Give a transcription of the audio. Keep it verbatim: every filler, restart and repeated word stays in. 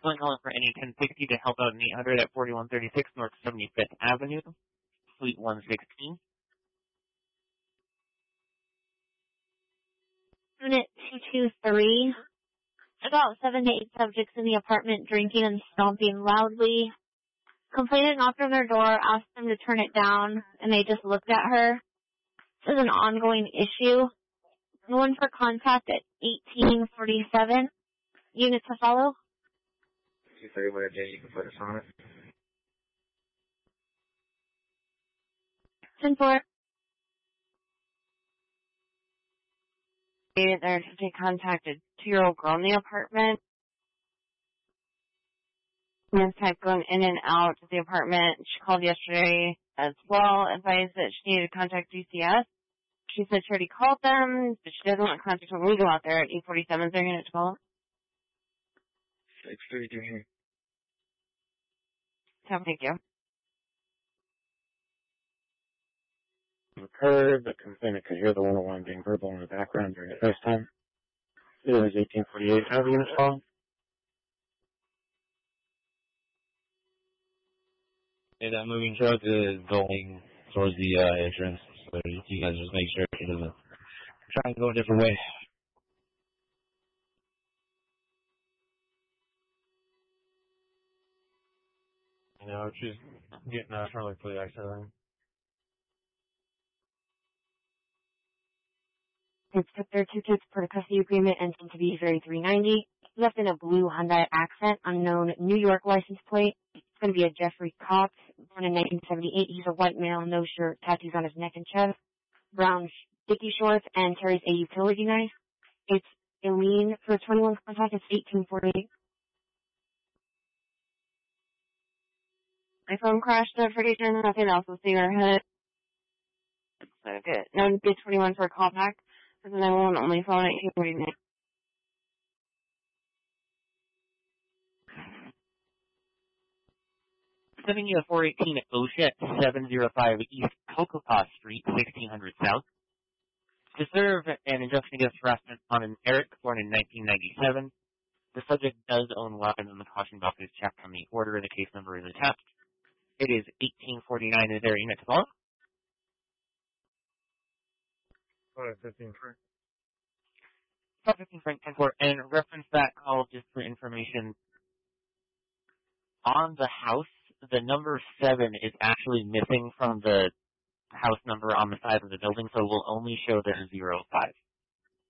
One calling for N E ten sixty to help out in eight hundred at forty-one thirty-six North seventy-fifth Avenue, Suite one sixteen. Unit two two three. About seven to eight subjects in the apartment drinking and stomping loudly. Complainant knocked on their door, asked them to turn it down, and they just looked at her. This is an ongoing issue. No one for contact at eighteen forty-seven. Unit to follow. two thirty-one, you can put us on it. ten four. There to take contact a two-year-old girl in the apartment. This type going in and out of the apartment. She called yesterday as well, advised that she needed to contact D C S. She said she already called them, but she doesn't want contact when we go out there at eight forty-seven. Is there a unit to call? six thirty-two here. So, thank you. Occurred, the complainant could hear the one oh one being verbal in the background during the first time. It was eighteen forty-eight. Have units call? Hey, that moving truck is going towards the uh, entrance, so you guys just make sure it doesn't try and go a different way. You know, she's getting uh, Charlotte for the accident. Inspector two kids per custody agreement and seem to be very three ninety. Left in a blue Hyundai Accent, unknown New York license plate. It's going to be a Jeffrey Cox, born in nineteen seventy-eight. He's a white male, no shirt, tattoos on his neck and chest, brown sticky shorts, and carries a utility knife. It's Eileen for twenty-one contact. It's eighteen forty-eight. My phone crashed notification, nothing else will see her head. So good. No, get twenty-one for a callback. This is nine one one only phone eighteen forty-nine. Sending you a four eighteen OSHA at seven oh five East Kokopah Street, sixteen hundred South. To serve an injunction against harassment on an Eric born in nineteen ninety-seven. The subject does own weapons and the caution box is checked on the order and the case number is attached. It is eighteen forty-nine. Is there a unit to follow? five fifteen Frank. five fifteen Frank ten four. And reference that call just for information. On the house, the number seven is actually missing from the house number on the side of the building, so we'll only show the zero five.